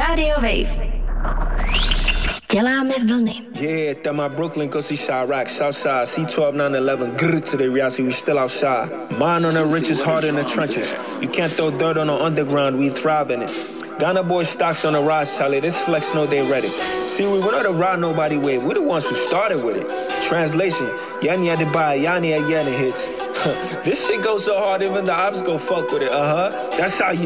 Radio Wave. Děláme vlny. Yeah, that my Brooklyn, go see Chirac, Southside, C12, 911, grr to the reality, we still outside. Mine on the riches, heart in the trenches. You can't throw dirt on the underground, we thrive in it. Ghana boy stocks on the rise, Charlie, this flex know they ready. See, we not to ride nobody wave, we the ones who started with it. Translation, Yani had to buy, Yani had hits. This shit goes so hard, even the ops go fuck with it, That's how you